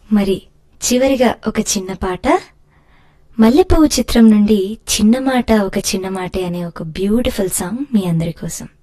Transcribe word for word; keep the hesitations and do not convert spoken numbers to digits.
మరి చివరిగా ఒక చిన్న పాట, మల్లెపువ్వు చిత్రం నుండి చిన్న మాట ఒక చిన్న మాటే అనే ఒక బ్యూటిఫుల్ సాంగ్ మీ అందరి కోసం.